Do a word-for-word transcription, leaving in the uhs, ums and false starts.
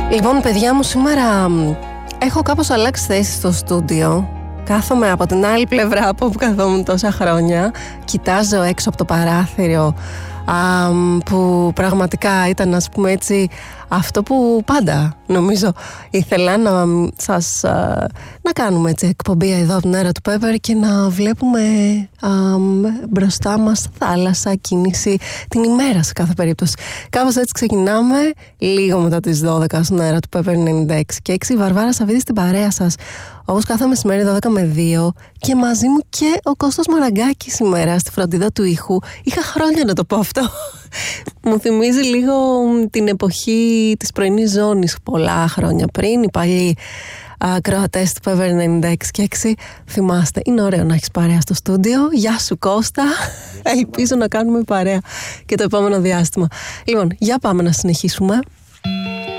Λοιπόν, παιδιά μου, σήμερα έχω κάπως αλλάξει θέση στο στούντιο. Κάθομαι από την άλλη πλευρά από όπου καθόμουν τόσα χρόνια. Κοιτάζω έξω από το παράθυρο, α, που πραγματικά ήταν, ας πούμε έτσι, αυτό που πάντα νομίζω ήθελα να σας α, να κάνουμε έτσι εκπομπή εδώ από την Αέρα του Πέπερ και να βλέπουμε α, μπροστά μας θάλασσα, κίνηση την ημέρα σε κάθε περίπτωση. Κάπως έτσι ξεκινάμε, λίγο μετά τις δώδεκα στην Αέρα του Πέπερ ενενήντα έξι και έξι. Βαρβάρα Σαββίδη στην παρέα σας, όπως κάθε μεσημέρι δώδεκα με δύο, και μαζί μου και ο Κώστας Μαραγκάκης σήμερα στη φροντίδα του ήχου. Είχα χρόνια να το πω αυτό. Μου θυμίζει λίγο την εποχή της πρωινής ζώνης πολλά χρόνια πριν, οι παλιοί ακροατές του Πέπερ ενενήντα έξι και έξι. Θυμάστε, είναι ωραίο να έχεις παρέα στο στούντιο. Γεια σου Κώστα. Ελπίζω να κάνουμε παρέα και το επόμενο διάστημα. Λοιπόν, για πάμε να συνεχίσουμε.